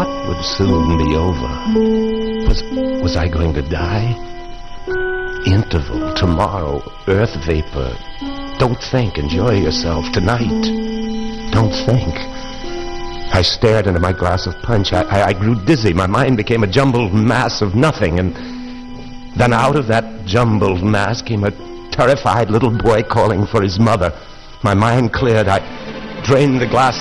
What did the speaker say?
thought would soon be over. Was I going to die? Interval, tomorrow, earth vapor. Don't think, enjoy yourself tonight. Don't think. I stared into my glass of punch. I grew dizzy. My mind became a jumbled mass of nothing. And then out of that jumbled mass came a terrified little boy calling for his mother. My mind cleared. I drained the glass